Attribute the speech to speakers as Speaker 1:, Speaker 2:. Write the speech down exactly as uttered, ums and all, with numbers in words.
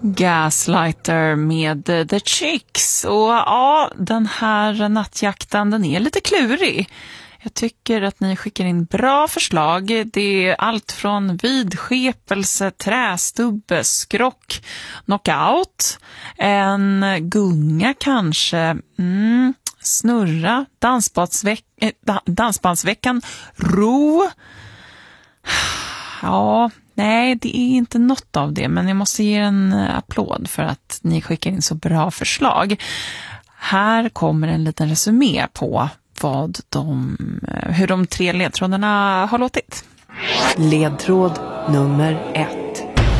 Speaker 1: Gaslighter med The Chicks. Och ja, den här nattjakten, den är lite klurig. Jag tycker att ni skickar in bra förslag. Det är allt från vidskepelse, trästubbe, skrock, knockout, en gunga kanske, mm, snurra, dansbandsveck- äh, dansbandsveckan, ro. Ja, nej, det är inte något av det, men jag måste ge en applåd för att ni skickar in så bra förslag. Här kommer en liten resumé på vad de, hur de tre ledtrådarna har låtit.
Speaker 2: Ledtråd nummer ett.